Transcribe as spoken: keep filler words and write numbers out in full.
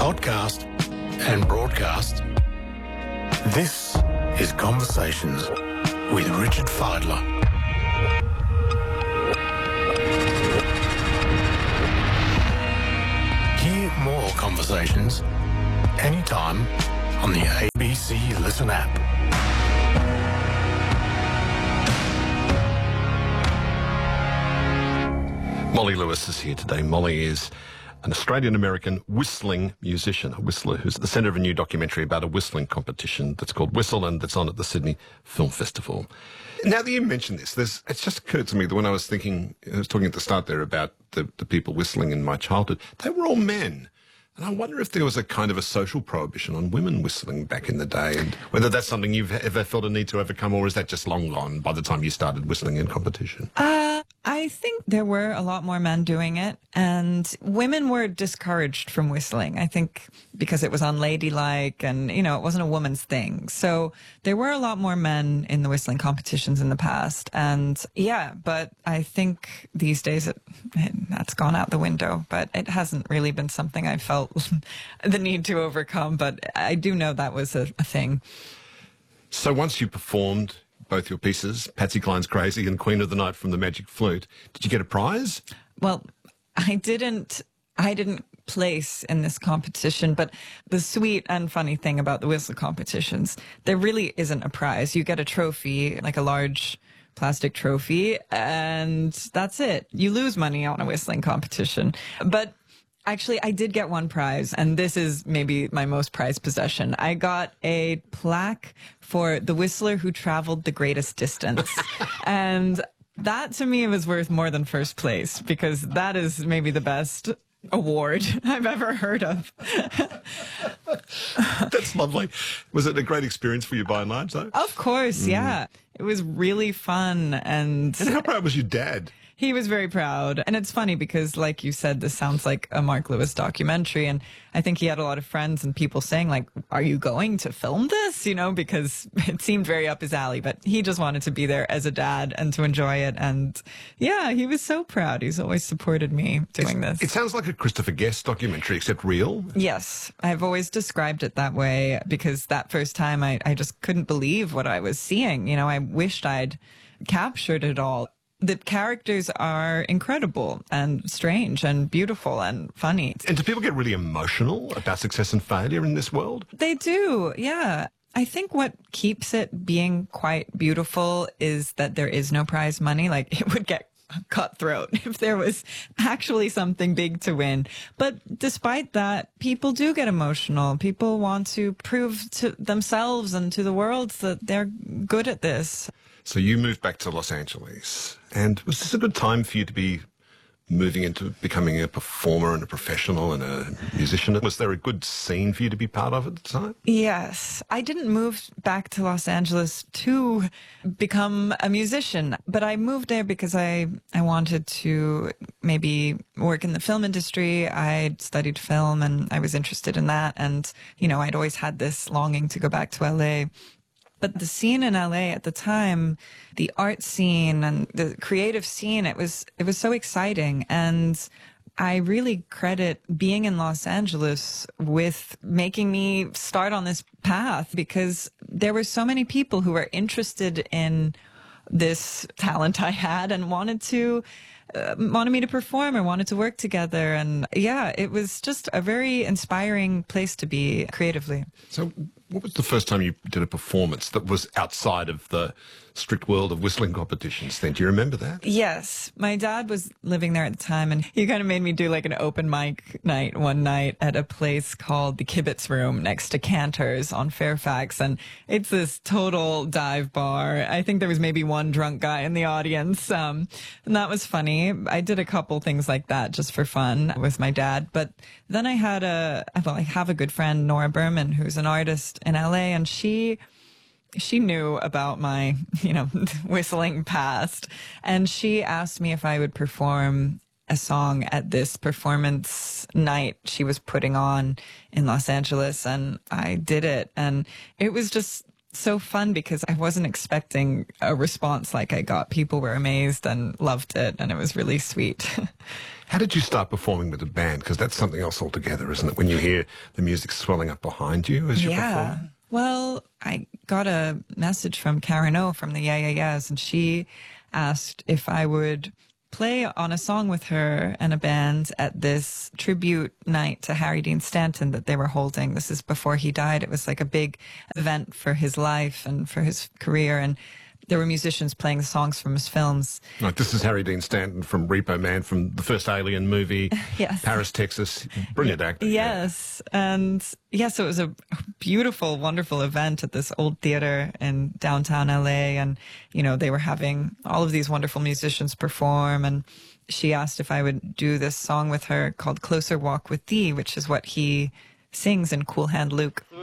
podcast and broadcast. This is Conversations with Richard Fidler. Hear more conversations anytime on the A B C Listen app. Molly Lewis is here today. Molly is an Australian-American whistling musician, a whistler who's at the centre of a new documentary about a whistling competition that's called Whistle and that's on at the Sydney Film Festival. Now that you mention this, there's, it's just occurred to me that when I was thinking, I was talking at the start there about the, the people whistling in my childhood, they were all men. And I wonder if there was a kind of a social prohibition on women whistling back in the day, and whether that's something you've ever felt a need to overcome, or is that just long gone by the time you started whistling in competition? Uh, I think there were a lot more men doing it, and women were discouraged from whistling, I think, because it was unladylike and, you know, it wasn't a woman's thing. So there were a lot more men in the whistling competitions in the past. And yeah, but I think these days it, it, that's gone out the window, but it hasn't really been something I felt the need to overcome. But I do know that was a, a thing. So once you performed both your pieces, Patsy Cline's Crazy and Queen of the Night from the Magic Flute, did you get a prize? Well, I didn't, I didn't place in this competition, but the sweet and funny thing about the whistle competitions, there really isn't a prize. You get a trophy, like a large plastic trophy, and that's it. You lose money on a whistling competition. But actually, I did get one prize, and this is maybe my most prized possession. I got a plaque for the whistler who traveled the greatest distance. And that, to me, was worth more than first place, because that is maybe the best award I've ever heard of. That's lovely. Was it a great experience for you by and large, though? Of course, mm. yeah. It was really fun. And, and how proud was your dad? He was very proud. And it's funny because, like you said, this sounds like a Mark Lewis documentary. And I think he had a lot of friends and people saying, like, are you going to film this? You know, because it seemed very up his alley. But he just wanted to be there as a dad and to enjoy it. And yeah, he was so proud. He's always supported me doing it's, this. It sounds like a Christopher Guest documentary, except real. Yes. I've always described it that way because that first time I, I just couldn't believe what I was seeing. You know, I wished I'd captured it all. The characters are incredible and strange and beautiful and funny. And do people get really emotional about success and failure in this world? They do, yeah. I think what keeps it being quite beautiful is that there is no prize money. Like, it would get cutthroat if there was actually something big to win. But despite that, people do get emotional. People want to prove to themselves and to the world that they're good at this. So you moved back to Los Angeles, and was this a good time for you to be moving into becoming a performer and a professional and a musician? Was there a good scene for you to be part of at the time? Yes. I didn't move back to Los Angeles to become a musician, but I moved there because I, I wanted to maybe work in the film industry. I'd studied film and I was interested in that. And, you know, I'd always had this longing to go back to L A. But the scene in L A at the time, the art scene and the creative scene, it was it was so exciting. And I really credit being in Los Angeles with making me start on this path, because there were so many people who were interested in this talent I had and wanted to uh, wanted me to perform or wanted to work together. And yeah, it was just a very inspiring place to be creatively. So what was the first time you did a performance that was outside of the strict world of whistling competitions then? Do you remember that? Yes. My dad was living there at the time, and he kind of made me do like an open mic night one night at a place called the Kibitz Room next to Cantor's on Fairfax. And it's this total dive bar. I think there was maybe one drunk guy in the audience. Um, and that was funny. I did a couple things like that just for fun with my dad. But then I had a, well, I have a good friend, Nora Berman, who's an artist in L A, and she she knew about my, you know, whistling past, and she asked me if I would perform a song at this performance night she was putting on in Los Angeles, and I did it, and it was just so fun because I wasn't expecting a response like I got. People were amazed and loved it, and it was really sweet. How did you start performing with a band? Because that's something else altogether, isn't it? When you hear the music swelling up behind you as you're Yeah. performing? Well, I got a message from Karen O from the Yeah Yeah Yeahs, and she asked if I would play on a song with her and a band at this tribute night to Harry Dean Stanton that they were holding. This is before he died. It was like a big event for his life and for his career, and there were musicians playing the songs from his films. Right, this is Harry Dean Stanton from Repo Man, from the first Alien movie, Yes. Paris, Texas. Brilliant actor. Yes. And yes, it was a beautiful, wonderful event at this old theater in downtown L A. And, you know, they were having all of these wonderful musicians perform. And she asked if I would do this song with her called Closer Walk with Thee, which is what he sings in Cool Hand Luke.